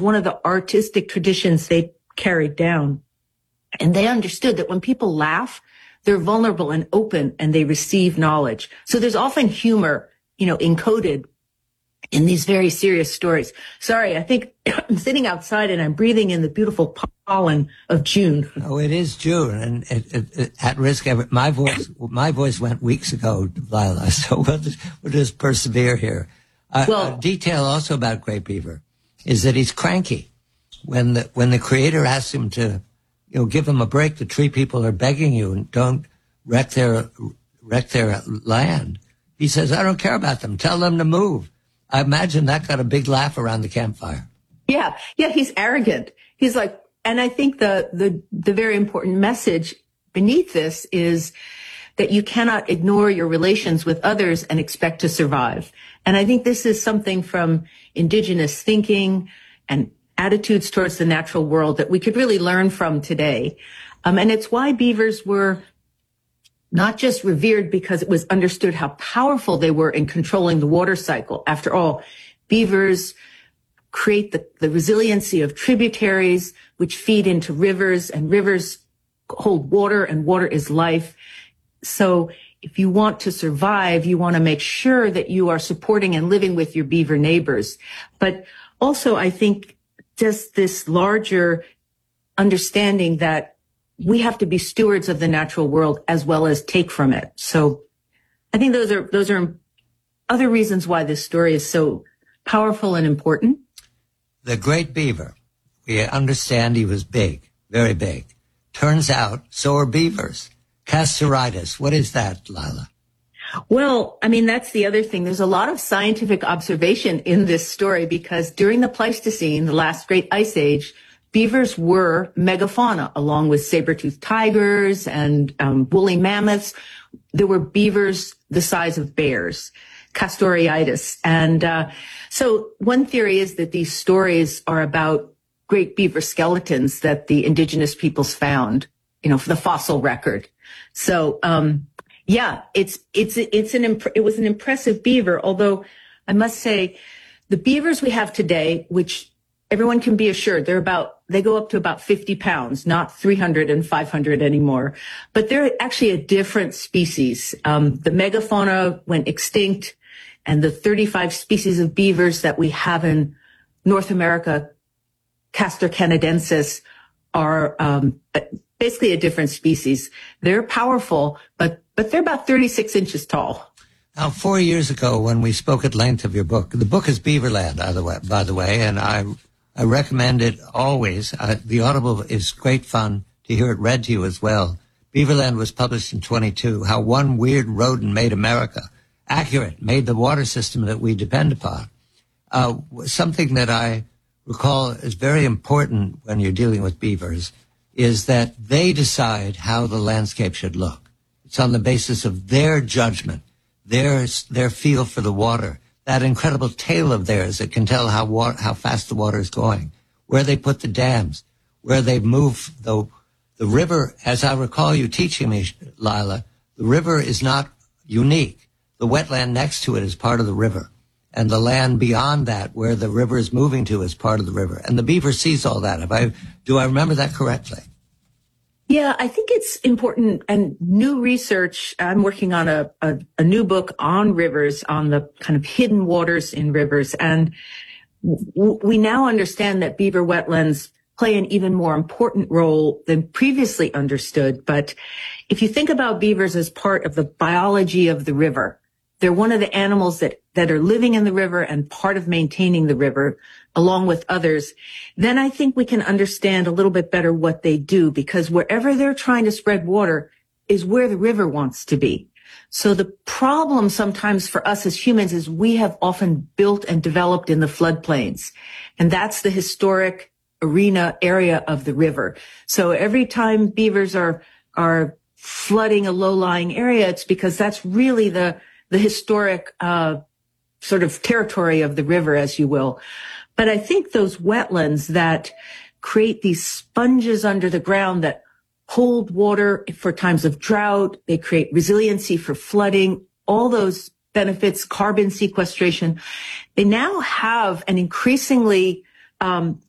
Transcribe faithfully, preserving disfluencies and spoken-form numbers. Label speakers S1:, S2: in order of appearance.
S1: one of the artistic traditions they carried down. And they understood that when people laugh, they're vulnerable and open and they receive knowledge. So there's often humor, you know, encoded in these very serious stories. Sorry, I think I'm sitting outside and I'm breathing in the beautiful pollen of June.
S2: Oh, it is June, and it, it, it, at risk of my voice, my voice went weeks ago, Lila. So we'll just, we'll just persevere here. Uh,
S1: well,
S2: a detail also about Great Beaver is that he's cranky. When the when the Creator asks him to, you know, give him a break, the tree people are begging you and don't wreck their wreck their land. He says, "I don't care about them. Tell them to move." I imagine that got a big laugh around the campfire.
S1: Yeah, yeah, he's arrogant. He's like, and I think the the the very important message beneath this is that you cannot ignore your relations with others and expect to survive. And I think this is something from indigenous thinking and attitudes towards the natural world that we could really learn from today. Um, and it's why beavers were not just revered because it was understood how powerful they were in controlling the water cycle. After all, beavers create the, the resiliency of tributaries, which feed into rivers, and rivers hold water, and water is life. So if you want to survive, you want to make sure that you are supporting and living with your beaver neighbors. But also, I think just this larger understanding that we have to be stewards of the natural world as well as take from it. So I think those are, those are other reasons why this story is so powerful and important.
S2: The Great Beaver, we understand he was big, very big. Turns out, so are beavers. Castoritis, what is that, Lila?
S1: Well, I mean, that's the other thing. There's a lot of scientific observation in this story because during the Pleistocene, the last great ice age, beavers were megafauna along with saber-toothed tigers and um, woolly mammoths. There were beavers the size of bears, Castoriitis. And uh, so one theory is that these stories are about great beaver skeletons that the indigenous peoples found, you know, for the fossil record. So, um, yeah, it's, it's, it's an, imp- it was an impressive beaver, although I must say the beavers we have today, which everyone can be assured they're about, they go up to about fifty pounds, not three hundred and five hundred anymore, but they're actually a different species. Um, the megafauna went extinct, and the thirty-five species of beavers that we have in North America, Castor canadensis, are, um, basically a different species. They're powerful, but, but they're about thirty-six inches tall.
S2: Now, four years ago, when we spoke at length of your book, the book is Beaverland, by the way, by the way and I, I recommend it always. Uh, the Audible is great fun to hear it read to you as well. Beaverland was published in twenty-two, How One Weird Rodent Made America Accurate, made the water system that we depend upon. Uh, something that I recall is very important when you're dealing with beavers is that they decide how the landscape should look. It's on the basis of their judgment, their, their feel for the water, that incredible tail of theirs that can tell how wa- how fast the water is going, where they put the dams, where they move the, the river. As I recall you teaching me, Lila, the river is not unique. The wetland next to it is part of the river, and the land beyond that, where the river is moving to, is part of the river. And the beaver sees all that. Have I, do I remember that correctly?
S1: Yeah, I think it's important, and new research. I'm working on a, a, a new book on rivers, on the kind of hidden waters in rivers. And w- we now understand that beaver wetlands play an even more important role than previously understood. But if you think about beavers as part of the biology of the river, they're one of the animals that, that are living in the river and part of maintaining the river along with others. Then I think we can understand a little bit better what they do, because wherever they're trying to spread water is where the river wants to be. So the problem sometimes for us as humans is we have often built and developed in the floodplains. And that's the historic arena area of the river. So every time beavers are, are flooding a low-lying area, it's because that's really the the historic uh sort of territory of the river, as you will. But I think those wetlands that create these sponges under the ground that hold water for times of drought, they create resiliency for flooding, all those benefits, carbon sequestration, they now have an increasingly um